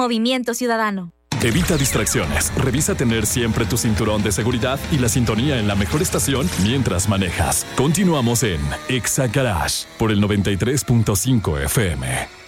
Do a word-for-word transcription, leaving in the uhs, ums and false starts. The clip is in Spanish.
Movimiento Ciudadano. Evita distracciones, revisa tener siempre tu cinturón de seguridad y la sintonía en la mejor estación mientras manejas. Continuamos en Exa Garage por el noventa y tres punto cinco F M.